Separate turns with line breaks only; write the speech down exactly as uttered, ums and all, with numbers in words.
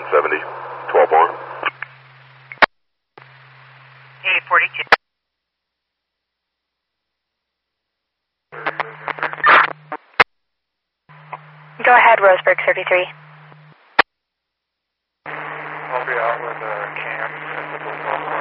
seventy, twelve one.
eight forty-two.
Go ahead, Roseburg thirty-three.
I'll be out with uh, Cam at the